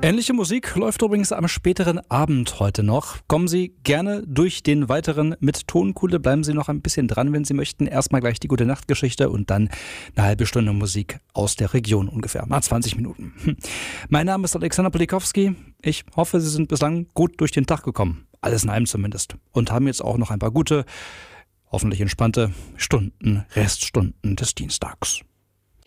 Ähnliche Musik läuft übrigens am späteren Abend heute noch. Kommen Sie gerne durch den weiteren mit Tonkuhle. Bleiben Sie noch ein bisschen dran, wenn Sie möchten. Erstmal gleich die Gute-Nacht-Geschichte und dann eine halbe Stunde Musik aus der Region ungefähr. 20 Minuten. Mein Name ist Alexander Polikowski. Ich hoffe, Sie sind bislang gut durch den Tag gekommen. Alles in allem zumindest. Und haben jetzt auch noch ein paar gute, hoffentlich entspannte Reststunden des Dienstags.